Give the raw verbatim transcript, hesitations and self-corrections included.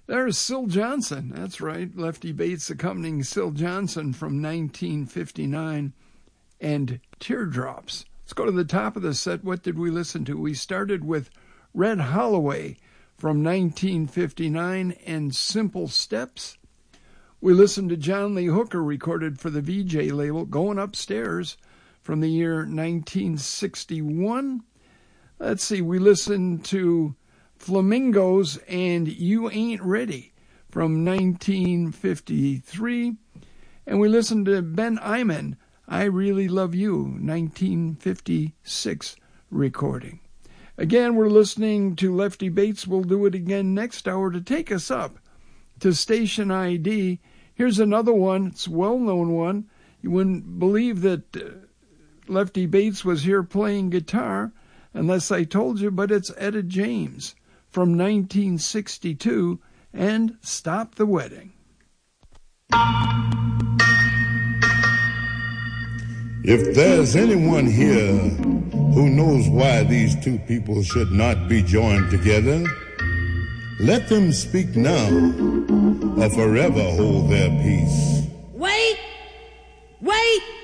There's Syl Johnson. That's right. Lefty Bates accompanying Syl Johnson from nineteen fifty-nine and Teardrops. Let's go to the top of the set. What did we listen to? We started with Red Holloway from nineteen fifty-nine and Simple Steps. We listened to John Lee Hooker, recorded for the V J label, Going Upstairs from the year nineteen sixty-one. Let's see, we listened to Flamingos and You Ain't Ready from nineteen fifty-three. And we listened to Ben Iman, I Really Love You, nineteen fifty-six recording. Again, we're listening to Lefty Bates. We'll do it again next hour to take us up to station I D. Here's another one. It's a well-known one. You wouldn't believe that uh, Lefty Bates was here playing guitar unless I told you, but it's Etta James from nineteen sixty-two and Stop the Wedding. If there's anyone here who knows why these two people should not be joined together, let them speak now or forever hold their peace. Wait! Wait!